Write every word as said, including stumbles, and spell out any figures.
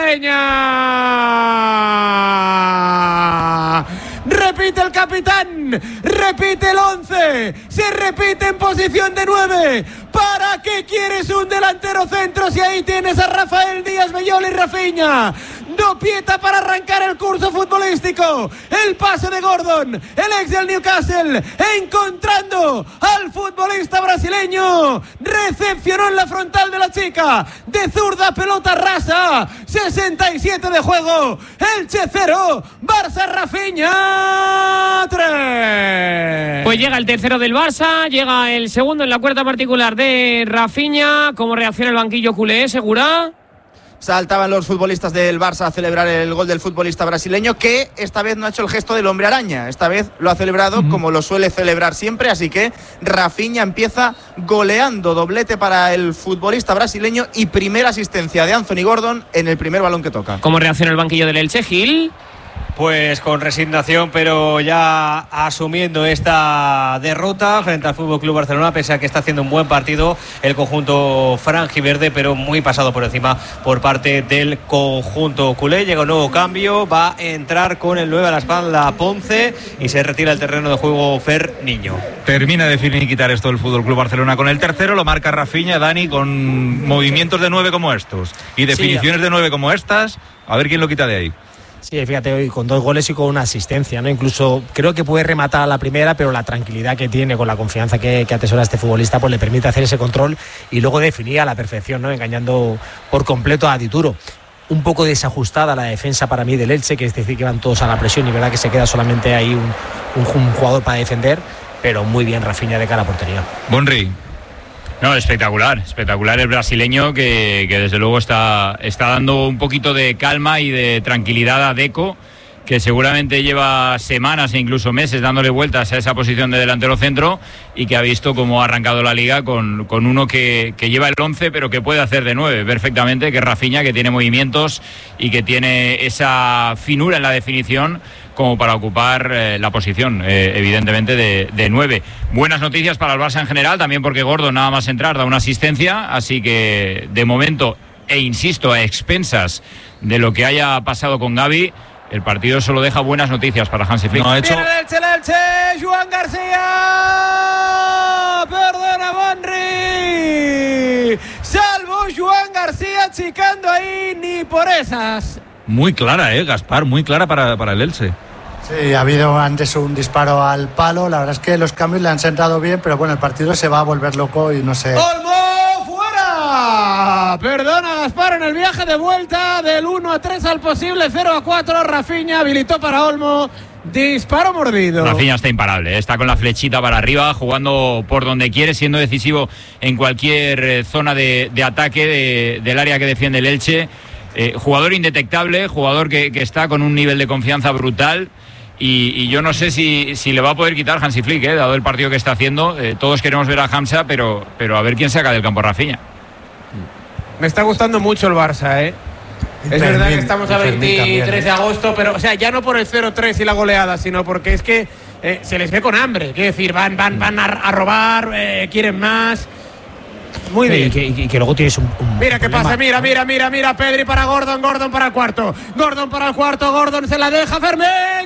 brasileña. Repite el capitán, repite el once, se repite en posición de nueve. ¿Para qué quieres un delantero centro si ahí tienes a Rafael Díaz, Bellol y Rafinha? No pieta para arrancar el curso futbolístico. El pase de Gordon, el ex del Newcastle, encontrando al futbolista brasileño. Recepcionó en la frontal de la chica. De zurda, pelota rasa. sesenta y siete de juego. Elche cero, Barça Rafinha tres. Pues llega el tercero del Barça, llega el segundo en la cuarta particular de Rafinha. ¿Cómo reacciona el banquillo culé, Segura? Saltaban los futbolistas del Barça a celebrar el gol del futbolista brasileño, que esta vez no ha hecho el gesto del hombre araña. Esta vez lo ha celebrado uh-huh. como lo suele celebrar siempre. Así que Rafinha empieza goleando, doblete para el futbolista brasileño y primera asistencia de Anthony Gordon en el primer balón que toca. ¿Cómo reacciona el banquillo del Elche, Gil? Pues con resignación, pero ya asumiendo esta derrota frente al F C Barcelona, pese a que está haciendo un buen partido el conjunto franjiverde, pero muy pasado por encima por parte del conjunto culé. Llega un nuevo cambio, va a entrar con el nueve a la espalda Ponce y se retira el terreno de juego Fer Niño. Termina de finiquitar esto el F C Barcelona con el tercero, lo marca Rafinha, Dani, con movimientos de nueve como estos y definiciones sí, de nueve como estas, a ver quién lo quita de ahí. Sí, fíjate, hoy con dos goles y con una asistencia, ¿no? Incluso creo que puede rematar a la primera, pero la tranquilidad que tiene con la confianza que, que atesora este futbolista, pues le permite hacer ese control y luego definir a la perfección, ¿no? Engañando por completo a Dituro. Un poco desajustada la defensa para mí del Elche, que es decir, que van todos a la presión y verdad que se queda solamente ahí un, un, un jugador para defender, pero muy bien Rafinha de cara a portería. Bonri. No, espectacular, espectacular el brasileño que, que desde luego está, está dando un poquito de calma y de tranquilidad a Deco, que seguramente lleva semanas e incluso meses dándole vueltas a esa posición de delantero centro y que ha visto cómo ha arrancado la liga con, con uno que, que lleva el once pero que puede hacer de nueve perfectamente, que es Rafinha, que tiene movimientos y que tiene esa finura en la definición como para ocupar eh, la posición, eh, evidentemente, de, de nueve. Buenas noticias para el Barça en general, también porque Gordon nada más entrar da una asistencia, así que de momento, e insisto, a expensas de lo que haya pasado con Gavi, el partido solo deja buenas noticias para Hansi Flick. No ha hecho... Viene el Elche, el Elche, Joan García, perdona Bonri, salvo Joan García achicando ahí, ni por esas. Muy clara, eh, Gaspar, muy clara para, para el Elche. Sí, ha habido antes un disparo al palo, la verdad es que los cambios le han sentado bien, pero bueno, el partido se va a volver loco y no sé. ¡Olmo fuera! Perdona Gaspar, en el viaje de vuelta del uno a tres al posible cero a cuatro, Rafinha habilitó para Olmo, disparo mordido. Rafinha está imparable, está con la flechita para arriba, jugando por donde quiere, siendo decisivo en cualquier zona de, de ataque de, del área que defiende el Elche. Eh, jugador indetectable, jugador que, que está con un nivel de confianza brutal. Y, y yo no sé si, si le va a poder quitar Hansi Flick, eh, dado el partido que está haciendo. Eh, todos queremos ver a Hamza, pero, pero a ver quién saca del campo a Rafinha. Me está gustando mucho el Barça, ¿eh? Es verdad que estamos a veintitrés de agosto, pero o sea, ya no por el cero tres y la goleada, sino porque es que eh, se les ve con hambre. Quiero decir, van, van, van a, a robar, eh, quieren más. Muy bien. Y que, y que luego tienes un, un Mira qué pasa, mira, mira, mira, mira, Pedri para Gordon, Gordon para el cuarto, Gordon para el cuarto, Gordon se la deja Fermín,